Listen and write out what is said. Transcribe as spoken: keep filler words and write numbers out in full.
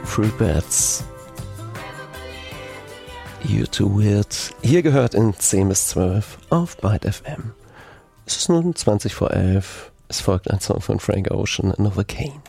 Fruitbats. You Too Weird. Hier gehört in zehn bis zwölf auf Byte F M. Es ist nun zwanzig vor elf. Es folgt ein Song von Frank Ocean, Novocaine.